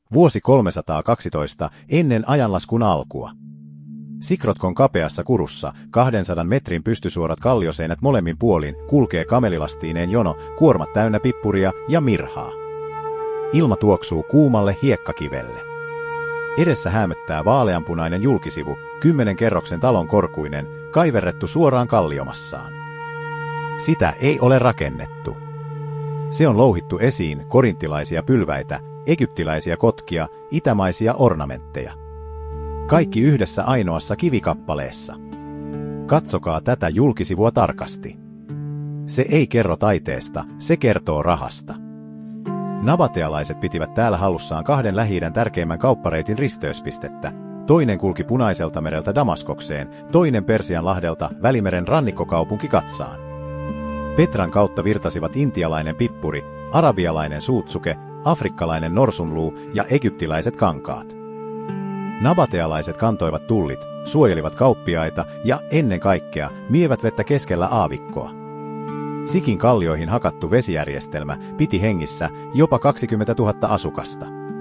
Vuosi 312 ennen ajanlaskun alkua. Sikrotkon kapeassa kurussa 200 metrin pystysuorat kallioseinät molemmin puolin kulkee kamelilastiineen jono, kuormat täynnä pippuria ja mirhaa. Ilma tuoksuu kuumalle hiekkakivelle. Edessä häämöttää vaaleanpunainen julkisivu, 10 kerroksen talon korkuinen, kaiverrettu suoraan kalliomassaan. Sitä ei ole rakennettu. Se on louhittu esiin korinttilaisia pylväitä, egyptiläisiä kotkia, itämaisia ornamentteja. Kaikki yhdessä ainoassa kivikappaleessa. Katsokaa tätä julkisivua tarkasti. Se ei kerro taiteesta, se kertoo rahasta. Nabatealaiset pitivät täällä hallussaan 2 Lähi-idän tärkeimmän kauppareitin risteyspistettä. Toinen kulki Punaiselta mereltä Damaskokseen, toinen Persianlahdelta Välimeren rannikkokaupunki Katsaan. Petran kautta virtasivat intialainen pippuri, arabialainen suutsuke, afrikkalainen norsunluu ja egyptiläiset kankaat. Nabatealaiset kantoivat tullit, suojelivat kauppiaita ja ennen kaikkea myivät vettä keskellä aavikkoa. Sikin kallioihin hakattu vesijärjestelmä piti hengissä jopa 20 000 asukasta.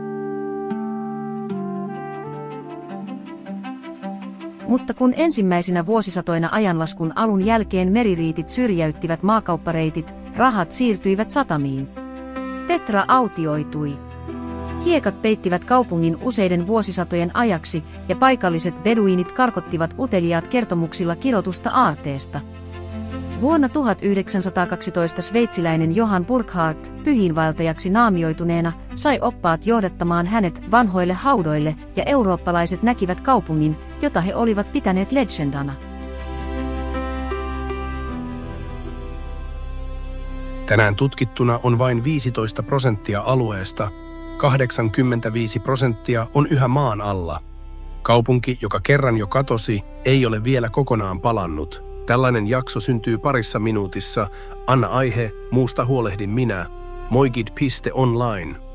Mutta kun ensimmäisinä vuosisatoina ajanlaskun alun jälkeen meririitit syrjäyttivät maakauppareitit, rahat siirtyivät satamiin. Petra autioitui. Hiekat peittivät kaupungin useiden vuosisatojen ajaksi, ja paikalliset beduinit karkottivat uteliaat kertomuksilla kirotusta aarteesta. Vuonna 1912 sveitsiläinen Johann Burckhardt, pyhiinvaeltajaksi naamioituneena, sai oppaat johdattamaan hänet vanhoille haudoille, ja eurooppalaiset näkivät kaupungin, jota he olivat pitäneet legendana. Tänään tutkittuna on vain 15% alueesta, 85% on yhä maan alla. Kaupunki, joka kerran jo katosi, ei ole vielä kokonaan palannut. Tällainen jakso syntyy parissa minuutissa. Anna aihe, muusta huolehdin minä. Moigid.online